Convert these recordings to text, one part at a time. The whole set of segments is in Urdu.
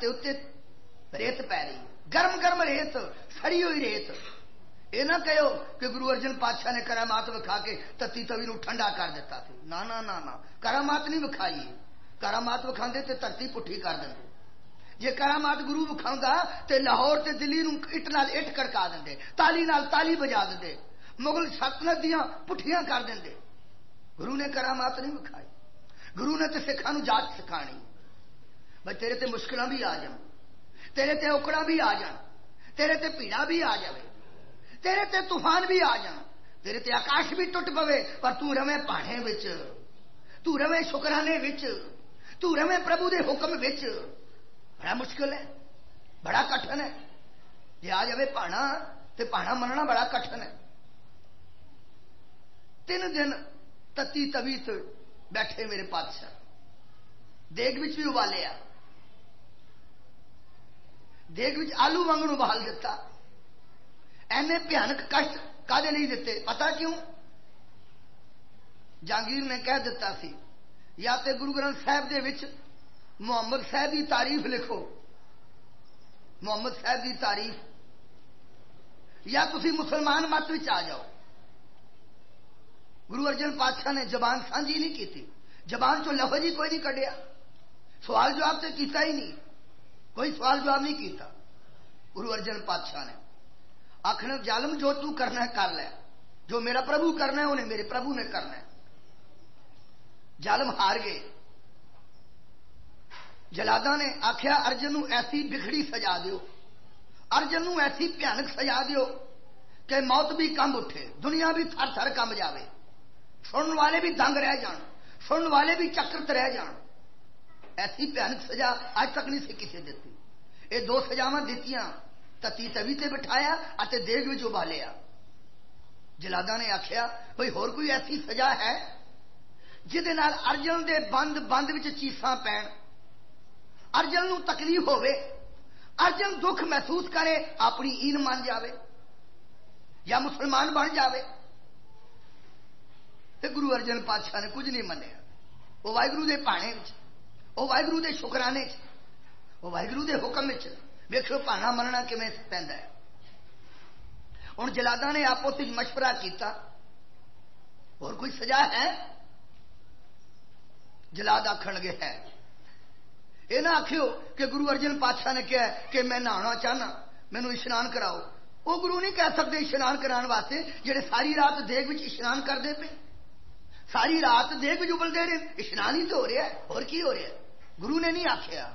تے اتنے ریت پی رہی، گرم گرم ریت، سڑی ہوئی ریت. یہ نہ کہو کہ گرو ارجن پادشاہ نے کرامات وکھا کے تتی توی نو ٹھنڈا کر دیتا سی. نہ نہ نہ نہ، کرامات نہیں وکھائی. کرامات وکھاندے تے دھرتی پٹھی کر دیں. جے کرامات گرو وکھاؤں تے لاہور تے دلی نو اٹ نال اٹ کڑکا دیں، تالی نال تالی بجا دیں، مغل سلطنت دیاں پٹھیاں کر دیں. گرو نے کرامات نہیں وکھائی. گرو نے تے سکھاں نو جاچ سکھانی. بھائی تیرے تے مشکلاں بھی آ جان، تیرے تے اوکڑا بھی آ جان، تیرے تے پیڑا بھی آ جائے، تیرے تے طوفان بھی آ جان، تیرے تے آکاش بھی ٹوٹ پوے، پر تو رویں پاڑے وچ، تو رویں شکرانے وچ، تو رویں پربھو دے حکم وچ. بڑا مشکل ہے، بڑا کٹھن ہے. جی آ جائے پانا تے پانا مننا بڑا کٹھن ہے. 3 دن تتی توی تو بیٹھے میرے پادشاہ، دیگ وچ بھی ابالیا، دیگ وچ آلو وانگن ابال دیتا. اینے بھیانک کشٹ کدے نہیں دیتے پتا کیوں؟ جہانگیر نے کہہ دیتا سی یا تے گرو گرنتھ صاحب دے وچ محمد صاحب کی تعریف لکھو، محمد صاحب کی تعریف، یا تسی مسلمان مت وچ آ جاؤ. گرو ارجن پادشاہ نے زبان سانجی نہیں کی، زبان چو لفظ ہی کوئی نہیں کڈیا، سوال جواب تو کیتا ہی نہیں، کوئی سوال جواب نہیں کیتا. گرو ارجن پادشاہ نے آخر ظالم جو تو کرنا ہے کر لے، جو میرا پربھو کرنا ہے انہیں میرے پربھو نے کرنا ہے. ظالم ہار گئے. جلادہ نے آخیا ارجن نو ایسی بکھڑی سجا دیو، ارجن نو ایسی بھیانک سجا دیو کہ موت بھی کم اٹھے، دنیا بھی تھر تھر کم جاوے، سنن والے بھی دنگ رہ جان، سنن والے بھی چکرت رہ جان. ایسی بھیانک سزا اج تک نہیں سی کسی دیتی. یہ 2 سزاواں دتیاں، تتی توی تے بٹھایا اتے دیگ وچ ابالیا. جلادہ نے آخیا بھئی ہور کوئی ایسی سزا ہے جہدے نال ارجن دے بند بند وچ چیساں پین، ارجن نو تکلیف ہوے، ارجن دکھ محسوس کرے، اپنی این مان جاوے یا مسلمان بن جاوے. تے گرو ارجن پادشاہ نے کچھ نہیں منیا. وہ واحگرو دے پانے وچ، وہ واحگرو دے شکرانے چ، وہ واحگرو دے حکم وچ ویکھو پانا مننا کیویں پیندا ہے. ہن جلاداں نے آپس وچ مشورہ کیتا اور کوئی سزا ہے؟ جلاد آخن لگے ہے. یہ نہ آخو کہ گرو ارجن پادشاہ نے کہا کہ میں نہانا چاہنا مینوں اشنان کراؤ. وہ گرو نہیں کہہ سکتے اشنان کران واسطے جڑے ساری رات دیگ وچ اشنان کرتے پے، ساری رات دیگ وچ ابلتے رہے، اشنان ہی تو ہو رہا ہے، اور کی ہو رہا ہے؟ گرو نے نہیں آخیا.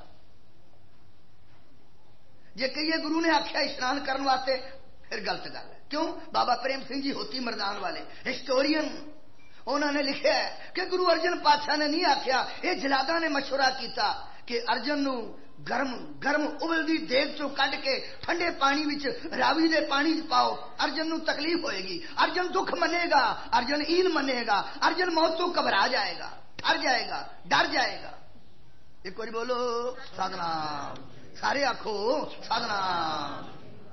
جے کہیے گرو نے آخیا اشنان کرن واسطے پھر غلط گل ہے. کیوں؟ بابا پریم سنگھ جی ہوتی مردان والے ہسٹورین انہوں نے لکھا ہے کہ گرو ارجن پادشاہ نے نہیں آخیا، یہ جلادہ نے مشورہ کیتا کہ ارجن نو گرم گرم ابلدی دیگ چو کڈ کے ٹھنڈے پانی وچ راوی دے پانی چ پاؤ، ارجن نو تکلیف ہوئے گی، ارجن دکھ منے گا، ارجن این منے گا، ارجن موت تو گھبرا جائے گا، ٹر جائے گا، ڈر جائے گا. ایک بار بولو سادنام، سارے آخو سادنام.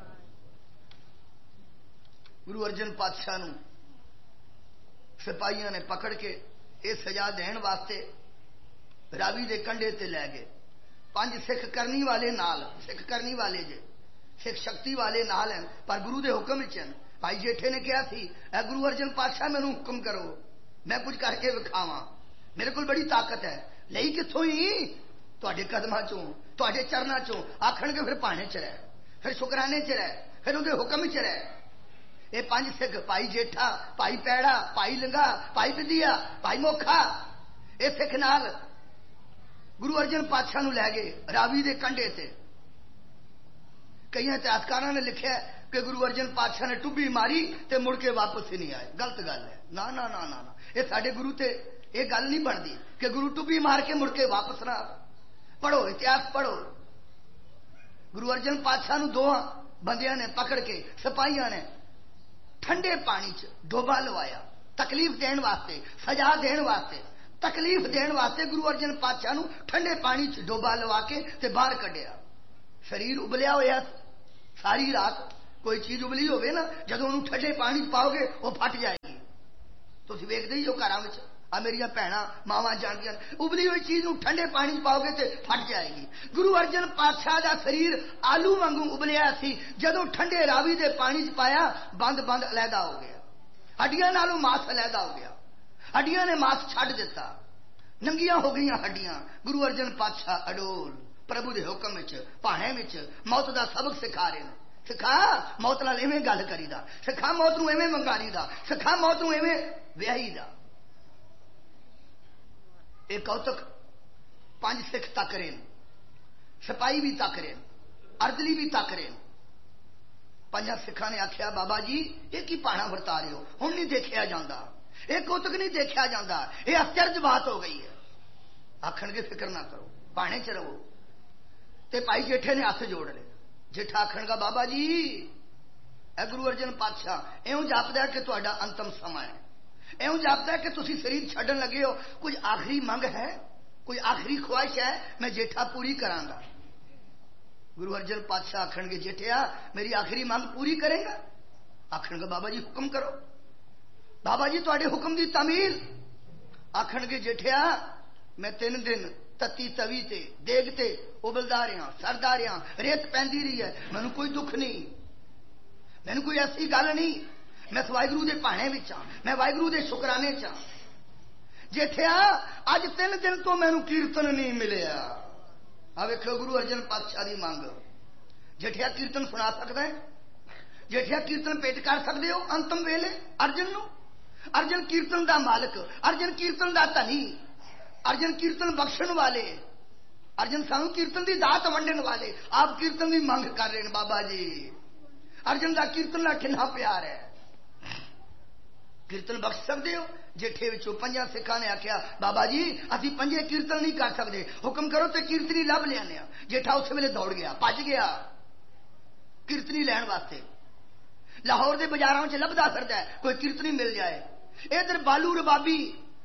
گرو ارجن پادشاہ نو سپاہیاں نے پکڑ کے یہ سزا دین واسطے راوی دے کنڈے تے لے گئے. 5 سکھ کرنی والے نال، سکھ کرنی والے جے، سکھ شکتی والے نال ہیں پر گرو دے حکم وچ ہیں. بھائی جیٹھے نے کہا سی اے گرو ارجن پادشاہ مینوں حکم کرو میں کچھ کر کے وکھاواں، میرے کول بڑی طاقت ہے. لئی کتھوں ہی؟ تواڈے قدماں چوں، تواڈے چرناں چوں. آکھن گے پھر پانے چ رہ، پھر شکرانے چ رہ، پھر اودے حکم چ رہ. یہ 5 سکھ بھائی جیٹھا، بھائی پیڑا، بھائی لنگا، بھائی بدیا، بھائی موکھا، یہ سکھ نال گرو ارجن پادشاہ نو لے گئے راوی دے کنڈے تے. کئی اتہاسکاراں نے لکھا کہ گرو ارجن پادشاہ نے ٹبی ماری تے مڑ کے واپس ہی نہیں آئے. غلط گل ہے. نہ نہ نہ نہ نہ، یہ سارے گرو تے یہ گل نہیں بنتی کہ گرو ٹبی مار کے مڑ کے واپس نہ. پڑھو اتہاس پڑھو. گرو ارجن پادشاہ نو 2 بندیاں نے پکڑ کے سپاہیاں نے ٹھنڈے پانی چ ڈوبا لوایا، تکلیف دین واسطے، سزا دین واسطے، تکلیف دین واسطے گرو ارجن پادشاہ نو ٹھنڈے پانی چ ڈوبا لوا کے تے باہر کڈیا. شریر ابلیا ہوا ساری رات، کوئی چیز ابلی ہوگی نا جدو انہوں ٹھنڈے پانی چ پاؤ گے وہ پھٹ جائے گی. تھی ویکتے ہی ہو گھر آ میری بھن ماوا جانگیاں ابلی ہوئی چیز ٹھنڈے پانی پاؤ گے تو پھٹ جائے گی. گرو ارجن پادشاہ دا شریر آلو وانگوں ابلیا سی. جدوں ٹھنڈے راوی دے پانی چ پایا بند بند علیحدہ ہو گیا. ہڈیاں نالوں ماس علیحدہ ہو گیا. ہڈیاں نے ماس چھڈ دیتا. ننگیاں ہو گئی ہڈیاں. گرو ارجن پادشاہ اڈول پربھو دے حکم پانے موت دا سبق سکھا رہے ہیں. سکھا موت نال ایویں گل کری دا. سکھا موت نو ایویں منگاری دا. سکھا موت نو ایویں ویاہی دا. ایک کوتک 5 سکھ تک رہے ہیں. سپاہی بھی تک رہے ہیں. اردلی بھی تک رہے ہیں. 5 سکھاں نے آخیا بابا جی یہ کی پانا ورتا رہے ہو ہن نہیں دیکھا جاتا. یہ کوتک نہیں دیکھا جاتا. یہ آشچرج بات ہو گئی ہے. آخر گے فکر نہ کرو پانے چ رہو. تے بھائی جیٹھے نے ہاتھ جوڑ لے. جیٹھا آخر گا بابا جی اے گرو ارجن پادشاہ ایوں جاپدا کہ تہاڈا انتم سما ہے. ایوں جاپدا کہ تسی شریر چھڈن لگے ہو. کوئی آخری منگ ہے کوئی آخری خواہش ہے میں جیٹھا پوری کراں گا. گرو ارجن پادشاہ آخر گے جیٹھیا میری آخری منگ پوری کرے گا. آخر گا بابا جی حکم کرو. بابا جی تواڈے حکم دی تعمیل. آخر گے جیٹھیا میں 3 دن تتی توی تے دیگ تے ابلدا رہا سردا رہا ریت پیندی رہی ہے. مینوں کوئی دکھ نہیں. مینوں کوئی ایسی گل نہیں. میں واحگرو دے پانے وچ ہاں. میں واحگرو دے شکرانے چ ہاں. جیٹھیا اج 3 دن تو مینوں کیرتن نہیں ملیا. آ ویکھو گرو ارجن پادشاہ دی مانگ. جیٹھیا کیرتن سنا سکدا ہے. جیٹھیا کیرتن پیٹ کر سکدے ہو انتم ویلے ارجن نو. ارجن کیرتن دا مالک. ارجن کیرتن دا دھنی. ارجن کیرتن بخشن والے. ارجن سانو کیرتن دی دات ونڈن والے. آپ کیرتن دی مانگ کر رہے ہیں بابا جی. ارجن دا کیرتن نال کنا پیار ہے. کیرتن بخش سکتے ہو. جیٹھے وچوں 5 سکھاں نے آخیا بابا جی اسی 5 کیرتن نہیں کر سکتے. حکم کرو تے کیرتنی لب لیا. جیٹھا اس ویلے دوڑ گیا بھج گیا کیرتنی لین واسطے. لاہور دے بازاراں وچ لبدا پھردا ہے کوئی کیرتنی مل جائے. ادھر بالو ربابی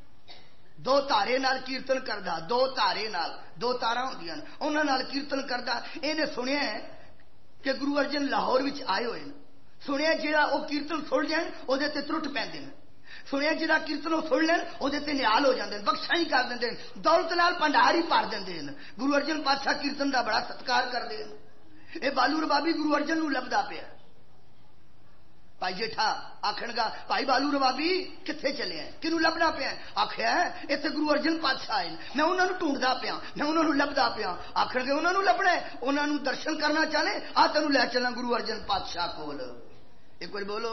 2 تارے نال کیرتن کردا. 2 تارے نال 2 تاراں ہوندیاں انہاں نال کیرتن کردا. اینے سنیا ہے کہ گرو ارجن لاہور وچ آئے ہوئے. سنیا جہاں وہ کیرتن سن جان وہ ترٹ پہ. سنیا جہاں کیرتن وہ سن لین وہ نیال ہو جاتے ہیں. بخشا ہی کر دیں. دولت لال بھنڈار ہی بھر دیں. گرو ارجن پادشاہ کیرتن کا بڑا ستکار کرتے ہیں. یہ بالو ربابی گرو ارجن نو لبدا پیا. بھائی جیٹھا آخر گا بھائی بالو ربابی کتنے چلے ہیں کنوں لبنا پیا. آخیا اتنے گرو ارجن پادشاہ آئے میں انہوں نے ڈھونڈتا پیا میں انہوں نے لبدا پیا. آخر گے انہوں نے لبنا انہوں نے درشن کرنا چاہے آ تینوں لے چلنا گرو ارجن پادشاہ کول. ایک بار بولو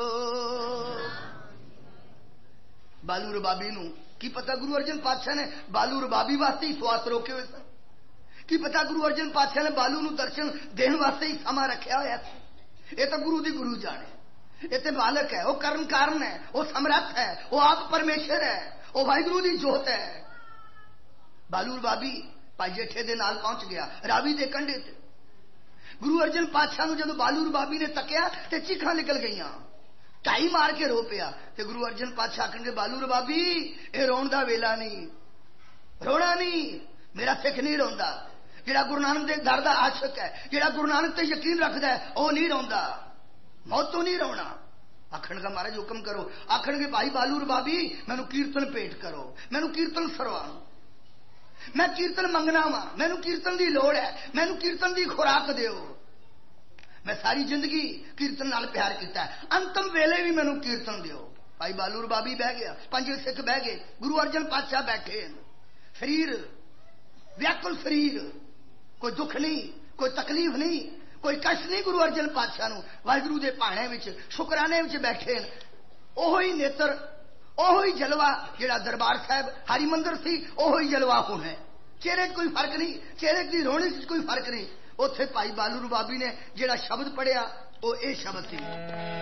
بالو ربابی نو کی پتا گرو ارجن پادشاہ نے بالو ربابی واسطے ہی سواس روکے ہوئے سن. کی پتا گرو ارجن پادشاہ نے بالو نو درشن دین واسطے ہی سما رکھیا ہوا. یہ تو گرو دی گرو جانے. یہ تو مالک ہے وہ کرن کارن ہے وہ سمرتھ ہے وہ آپ پرمیشر ہے وہ واحگرو دی جوت ہے. بالو ربابی بھائی جیٹھے دے نال پہنچ گیا راوی دے کنڈے تے. گرو ارجن پادشاہ نو جدو بالو ربابی نے تکیا تے چیخاں نکل گئی. ٹائی مار کے رو پیا. تے گرو ارجن پادشاہ آخر گے بالو ربابی یہ رون دا ویلا نہیں. رونا نہیں. میرا سکھ نہیں روندا. جہاں گرو نانک دے در دا عاشق ہے جہاں گرو نانک تے یقین رکھدا ہے وہ نہیں روندا. موت تو نہیں رونا. آخر گا مہاراج حکم کرو. آخر گے بھائی بالو ربابی مینو کیرتن پیٹ کرو. مینو کیرتن سروا. میں کیرتن منگنا وا. مینو کیرتن دی لوڑ ہے. مینو کیرتن دی خوراک دیو. میں ساری زندگی کیرتن نال پیار کیتا ہے. انتم ویلے بھی مینو کیرتن دیو. بھائی بالو ربابی بہ گیا. 5 سکھ بہ گئے. گرو ارجن پادشاہ بیٹھے. شریر ویاکل شریر. کوئی دکھ نہیں کوئی تکلیف نہیں کوئی کشٹ نہیں. گرو ارجن پادشاہ نو واحگرو دے پانے وچ شکرانے وچ بیٹھے. اوہی نیتر اوہی جلوہ جڑا دربار صاحب ہری مندر سی اوہی جلوہ ہن ہے. چہرے کوئی فرق نہیں. چہرے کی رونی سے کوئی فرق نہیں. اوتھے بھائی بالو ربابی نے جڑا شبد پڑھیا وہ اے شبد سی